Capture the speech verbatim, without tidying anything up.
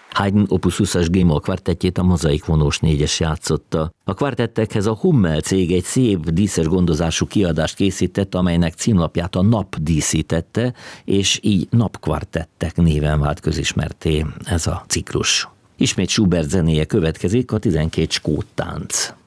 Haydn Opus húszas G-moll kvartettjét a Mozaik vonós négyes játszotta. A kvartettekhez a Hummel cég egy szép díszes gondozású kiadást készített, amelynek címlapját a Nap díszítette, és így Napkvartettek néven vált közismertté ez a ciklus. Ismét Schubert zenéje következik, a tizenkét skót tánc.